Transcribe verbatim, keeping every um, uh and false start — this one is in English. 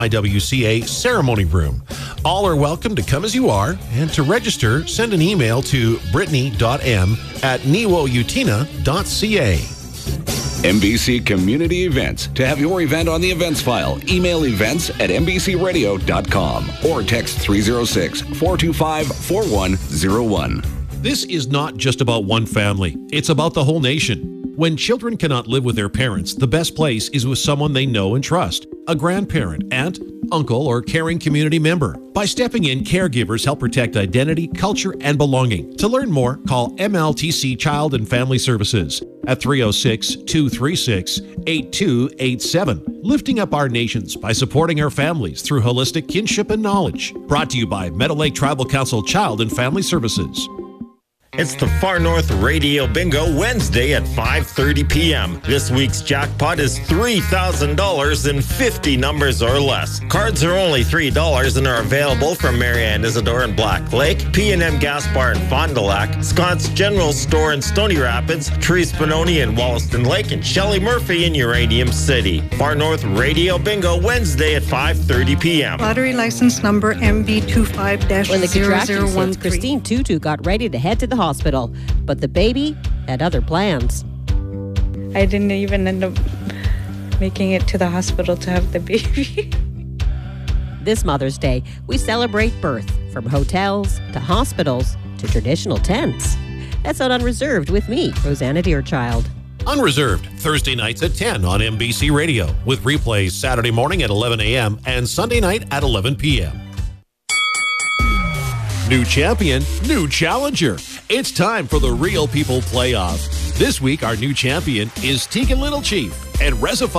I W C A Ceremony Room. All are welcome to come as you are, and to register, send an email to brittany.m at niwoutina dot c a. M B C Community Events. To have your event on the events file, email events at m b c radio dot com or text three oh six, four two five, four one oh one. This is not just about one family. It's about the whole nation. When children cannot live with their parents, the best place is with someone they know and trust. A grandparent, aunt, uncle, or caring community member. By stepping in, caregivers help protect identity, culture, and belonging. To learn more, call M L T C Child and Family Services at three oh six, two three six, eight two eight seven. Lifting up our nations by supporting our families through holistic kinship and knowledge. Brought to you by Meadow Lake Tribal Council Child and Family Services. It's the Far North Radio Bingo Wednesday at five thirty p.m. This week's jackpot is three thousand dollars in fifty numbers or less. Cards are only three dollars and are available from Marianne Isidore in Black Lake, P and M Gas Bar in Fond du Lac, Scott's General Store in Stony Rapids, Therese Spinoni in Wollaston Lake, and Shelley Murphy in Uranium City. Far North Radio Bingo Wednesday at five thirty p.m. Lottery license number M B two five dash When the zero contraction zero one says three. Christine Tutu got ready to head to the hospital, but the baby had other plans. I didn't even end up making it to the hospital to have the baby. This Mother's Day, we celebrate birth, from hotels to hospitals to traditional tents. That's on Unreserved with me, Rosanna Deerchild. Unreserved, Thursday nights at ten on M B C Radio, with replays Saturday morning at eleven a.m. and Sunday night at eleven p.m. New champion, new challenger. It's time for the Real People Playoff. This week, our new champion is Tegan Little Chief, and Resify